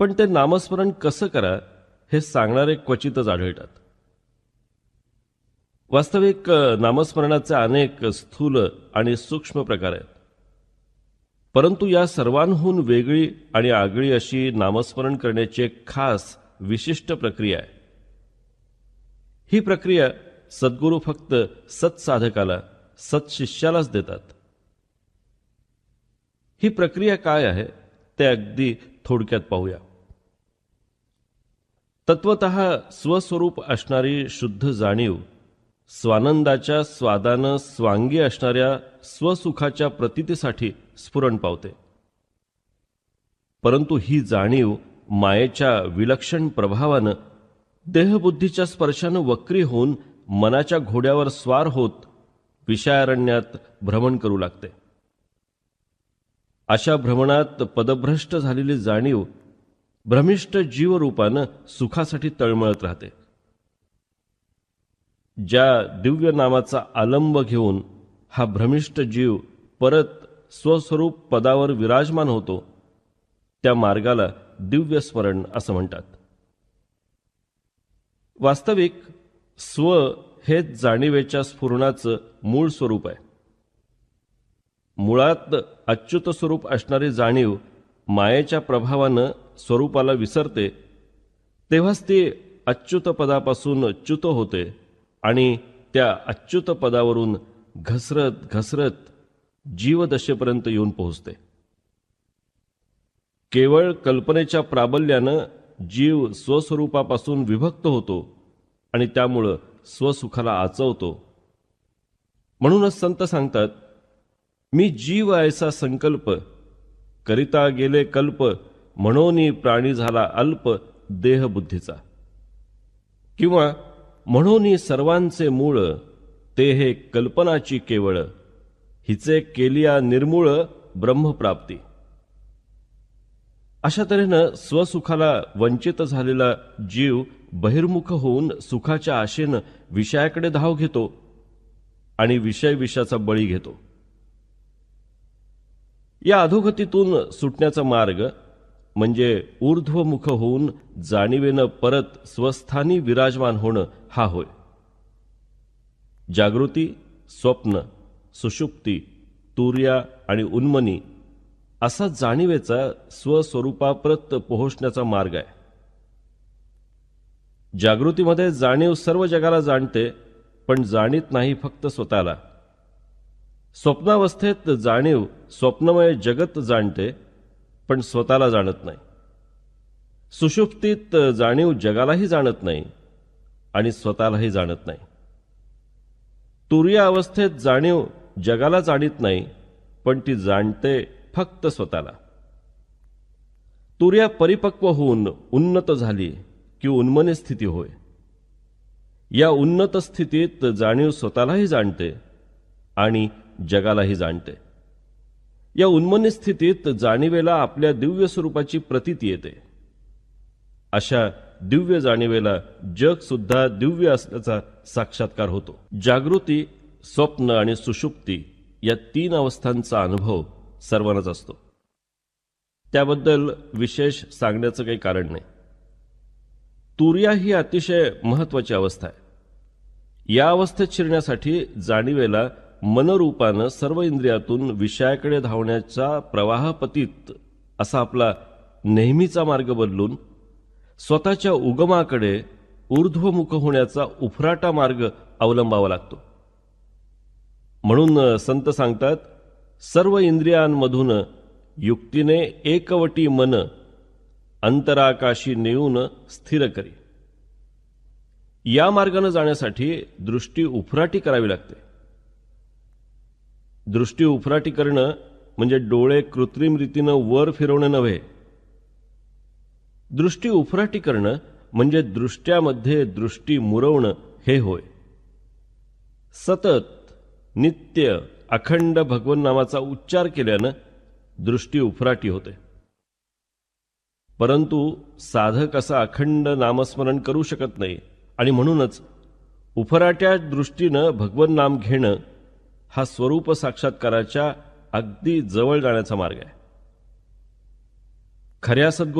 पण ते नामस्मरण कसं करा हे सांगणारे क्वचितच आढळतात. वास्तविक नामस्मरणाचे अनेक स्थूल आणि सूक्ष्म प्रकार आहेत, परंतु या सर्वांहून वेगळी आणि आगळी अशी नामस्मरण करण्याची एक खास विशिष्ट प्रक्रिया आहे. ही प्रक्रिया सद्गुरू फक्त सत्साधकाला, सत्शिष्यालाच देतात. ही प्रक्रिया काय आहे ते अगदी थोडक्यात पाहूया. तत्वतः स्वस्वरूप असणारी शुद्ध जाणीव स्वानंदाच्या स्वादानं स्वांगी असणाऱ्या स्वसुखाच्या प्रतीतीसाठी स्फुरण पावते. परंतु ही जाणीव मायेच्या विलक्षण प्रभावानं देहबुद्धीच्या स्पर्शानं वक्री होऊन मनाच्या घोड्यावर स्वार होत विषयारण्यात भ्रमण करू लागते. अशा भ्रमणात पदभ्रष्ट झालेली जाणीव भ्रमिष्ठ जीवरूपानं सुखासाठी तळमळत राहते. ज्या दिव्य नामाचा आलंब घेऊन हा भ्रमिष्ठ जीव परत स्वस्वरूप पदावर विराजमान होतो, त्या मार्गाला दिव्य स्मरण असं म्हणतात. वास्तविक स्व हेच जाणीवेच्या स्फुरणाचं मूळ स्वरूप आहे. मुळात अच्युत स्वरूप असणारी जाणीव मायेच्या प्रभावानं स्वरूपाला विसरते, तेव्हाच ती अच्युत पदापासून च्युत होते आणि त्या अच्युत पदावरून घसरत घसरत जीवदशेपर्यंत येऊन पोहोचते. केवळ कल्पनेच्या प्राबल्यानं जीव स्वस्वरूपापासून विभक्त होतो आणि त्यामुळं स्वसुखाला आचवतो. म्हणूनच संत सांगतात, मी जीव ऐसा संकल्प करिता गेले कल्प, म्हणोनी प्राणी झाला अल्प देहबुद्धीचा. किंवा म्हणोनी सर्वांचे मूळ ते हे कल्पनाची केवळ, हिचे केलिया निर्मूळ ब्रह्मप्राप्ती. अशा तऱ्हेनं स्वसुखाला वंचित झालेला जीव बहिर्मुख होऊन सुखाच्या आशेनं विषयाकडे धाव घेतो आणि विषय विषयाचा बळी घेतो. या अधोगतीतून सुटण्याचा मार्ग म्हणजे ऊर्ध्वमुख होऊन जाणीवेनं परत स्वस्थानी विराजमान होणं हा होय. जागृती, स्वप्न, सुषुप्ती, तुर्या आणि उन्मनी असा जाणीवेचा स्वस्वरूपाप्रत पोहोचण्याचा मार्ग आहे. जागृतीमध्ये जाणीव सर्व जगाला जाणते, पण जाणीत नाही फक्त स्वतःला. स्वप्नावस्थेत जाणीव स्वप्नमय जगत जाणते, पण स्वतःला जाणत नाही. सुषुप्तीत जाणीव जगालाही जाणत नाही आणि स्वतःलाही जाणत नाही. तुर्या अवस्थेत जाणीव जगाला जाणीत नाही, पण ती जाणते फक्त स्वतःला. तुर्या परिपक्व होऊन उन्नत झाली की उन्मनी स्थिती होय. या उन्नत स्थितीत जाणीव स्वतःलाही जाणते आणि जगालाही जाणते. या उन्मनी स्थितीत जाणीवेला आपल्या दिव्य स्वरूपाची प्रतीती येते. अशा दिव्य जाणीवेला जग सुद्धा दिव्य असल्याचा साक्षात्कार होतो. जागृती, स्वप्न आणि सुषुप्ती या तीन अवस्थांचा अनुभव सर्वांनाच असतो. त्याबद्दल विशेष सांगण्याचं काही कारण नाही. तुर्या ही अतिशय महत्वाची अवस्था आहे. या अवस्थेत शिरण्यासाठी जाणीवेला मनरूपानं सर्व इंद्रियातून विषयाकडे धावण्याचा प्रवाहपतीत असा आपला नेहमीचा मार्ग बदलून स्वतःच्या उगमाकडे ऊर्ध्वमुख होण्याचा उफराटा मार्ग अवलंबावा लागतो. म्हणून संत सांगतात, सर्व इंद्रियांमधून युक्तीने एकवटी मन अंतराकाशी नेऊन स्थिर करी. या मार्गाने जाण्यासाठी दृष्टी उफराटी करावी लागते. दृष्टी उफराटी करणं म्हणजे डोळे कृत्रिम रीतीनं वर फिरवणं नव्हे. दृष्टी उफराटी करणं म्हणजे दृष्ट्यामध्ये दृष्टी मुरवणं हे होय. सतत नित्य अखंड भगवन नामाचा उच्चार केल्यानं दृष्टी उफराटी होते. परंतु साधक असं अखंड नामस्मरण करू शकत नाही आणि म्हणूनच उफराट्या दृष्टीनं भगवन नाम घेणं हा स्वरूप साक्षात्काराच्या अगदी जवळ जाण्याचा मार्ग आहे. खऱ्या सद्गुरू